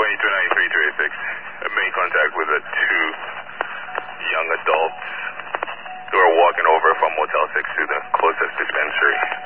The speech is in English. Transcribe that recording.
2293-286. I made contact with the two young adults who are walking over from Motel 6 to the closest dispensary.